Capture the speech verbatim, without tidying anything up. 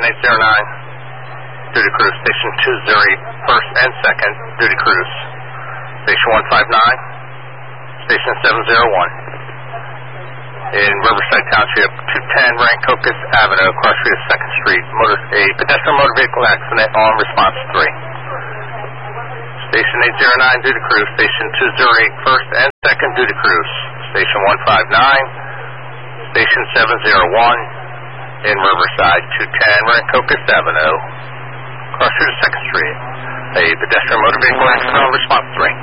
eight zero nine, duty cruise. Station two zero eight, first and second, duty cruise. Station one five nine, station seven zero one. In Riverside Township, two ten Rancocas Avenue, cross street of second Street. Motor, a pedestrian motor vehicle accident on response three. Station eight zero nine, duty cruise. Station two zero eight, first and second, duty cruise. Station one five nine, station seven zero one. In Riverside, two ten Rancocas Avenue, cross street of second Street. A pedestrian motor vehicle accident on response three.